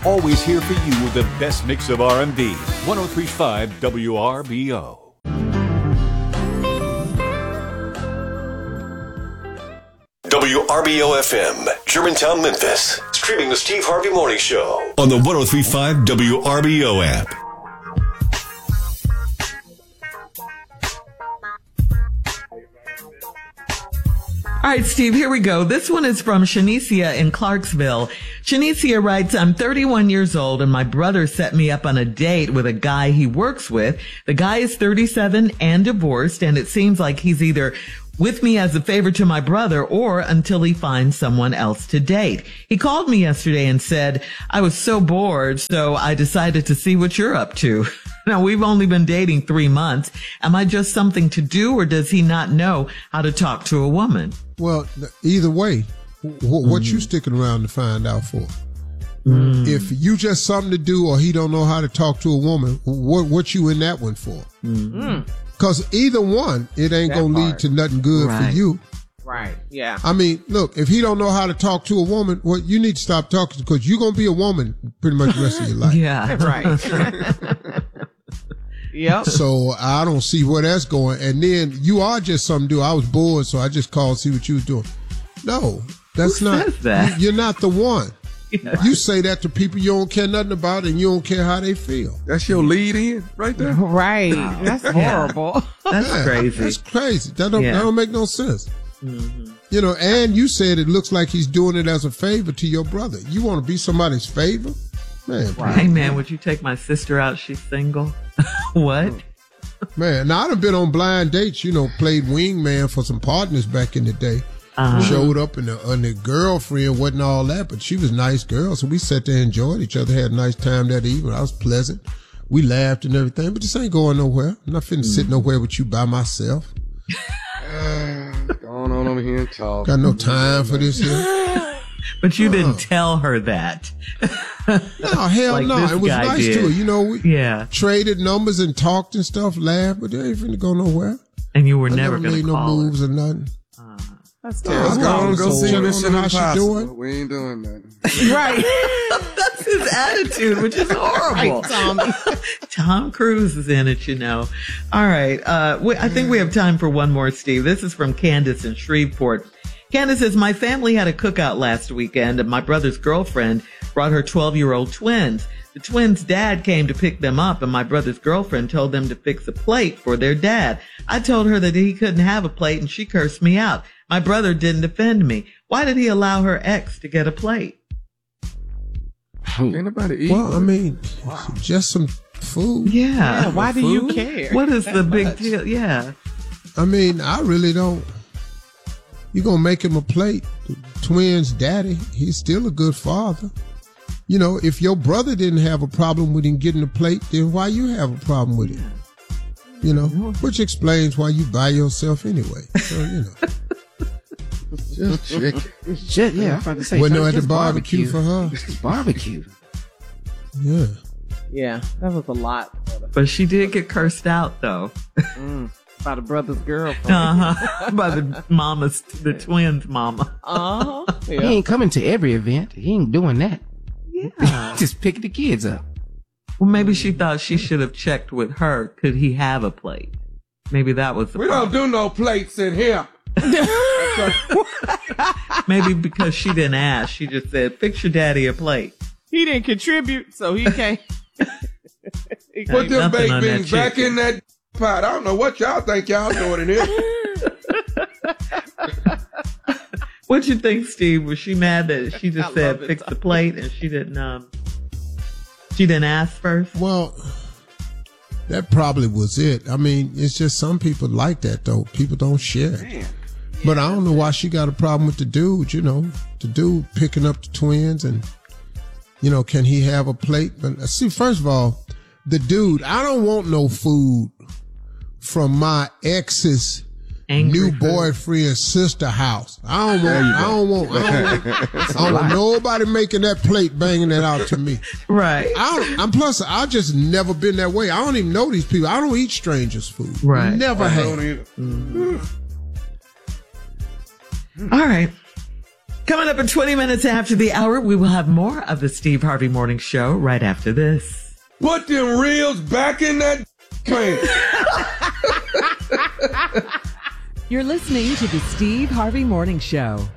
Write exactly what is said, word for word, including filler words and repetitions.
always here for you with the best mix of R and B. one oh three point five W R B O. W R B O F M, Germantown, Memphis. Streaming the Steve Harvey Morning Show on the one oh three point five W R B O app. All right, Steve, here we go. This one is from Shanicia in Clarksville. Shanicia writes, I'm thirty-one years old and my brother set me up on a date with a guy he works with. The guy is thirty-seven and divorced, and it seems like he's either with me as a favor to my brother or until he finds someone else to date. He called me yesterday and said, I was so bored, so I decided to see what you're up to. Now, we've only been dating three months. Am I just something to do, or does he not know how to talk to a woman? Well, either way, what mm. you sticking around to find out for? Mm. If you just something to do or he don't know how to talk to a woman, what what you in that one for? Mm. Because either one, it ain't going to lead to nothing good right. for you. Right, yeah. I mean, look, if he don't know how to talk to a woman, well, you need to stop talking because you're going to be a woman pretty much the rest of your life. Yeah, right. Yep. So I don't see where that's going. And then you are just something to do. I was bored, so I just called to see what you was doing. No, that's Who not. Says that? You're not the one. Yeah. You say that to people you don't care nothing about and you don't care how they feel. That's your lead in right there. Right. That's horrible. That's yeah, crazy. That's crazy. That don't, yeah. that don't make no sense. Mm-hmm. You know, and you said it looks like he's doing it as a favor to your brother. You want to be somebody's favor? Man. Right. Hey, man, would you take my sister out? She's single. What? Man, now I done been on blind dates, you know, played wingman for some partners back in the day. Uh-huh. Showed up and the, and the girlfriend wasn't all that, but she was a nice girl. So we sat there and enjoyed each other, had a nice time that evening. I was pleasant. We laughed and everything, but this ain't going nowhere. I'm not finna mm. sit nowhere with you by myself. uh, going on over here and talk. Got no time for this here. But you uh. didn't tell her that. No, hell like no. It was nice did. to her. You know, we yeah. traded numbers and talked and stuff, laughed, but they ain't finna go nowhere. And you were I never, never going to made call no moves her. or nothing. Uh, That's yeah, let's go on and go see Mission how she Impossible. doing. We ain't doing nothing. Right. That's his attitude, which is horrible. Right, Tommy. Tom Cruise is in it, you know. All right. Uh, we, I think we have time for one more, Steve. This is from Candace in Shreveport. Candace says, my family had a cookout last weekend and my brother's girlfriend brought her twelve-year-old twins. The twins' dad came to pick them up and my brother's girlfriend told them to fix a plate for their dad. I told her that he couldn't have a plate and she cursed me out. My brother didn't defend me. Why did he allow her ex to get a plate? Ain't nobody eat. Well, I mean, wow. just some food. Yeah. yeah why do food? you care? What is that the big much? deal? Yeah. I mean, I really don't. You're going to make him a plate. The twins' daddy, he's still a good father. You know, if your brother didn't have a problem with him getting a plate, then why you have a problem with it? You know, which explains why you buy yourself anyway. So, you know. Just chicken. Just, yeah, I'm about to say. Wasn't no at the just barbecue, barbecue for her. It's barbecue. Yeah. Yeah, that was a lot. But she did get cursed out, though. Mm, by the brother's girlfriend. Uh-huh. By the mama's, the twins' mama. Uh-huh. Yeah. He ain't coming to every event. He ain't doing that. Yeah. Just picking the kids up. Well, maybe she thought she should have checked with her. Could he have a plate? Maybe that was the We problem. don't do no plates in here. Maybe because she didn't ask. She just said, fix your daddy a plate. He didn't contribute, so he can't. he Put Ain't them nothing baked on that beans back chicken. in that pot. I don't know what y'all think y'all doing in here. What'd you think, Steve? Was she mad that she just I said love it, fix the Tommy. plate and she didn't um she didn't ask first? Well, that probably was it. I mean, it's just some people like that, though. People don't share. Man. But I don't know why she got a problem with the dude, you know, the dude picking up the twins and, you know, can he have a plate? But see, first of all, the dude, I don't want no food from my ex's Angry new food. boyfriend's sister house. I don't want, I don't want, I don't want, I don't want nobody making that plate banging that out to me. Right. I don't, I'm plus, I just never been that way. I don't even know these people. I don't eat strangers' food. Right. Never I have. don't either. Mm. All right. Coming up in twenty minutes after the hour, we will have more of the Steve Harvey Morning Show right after this. Put them reels back in that pants. You're listening to the Steve Harvey Morning Show.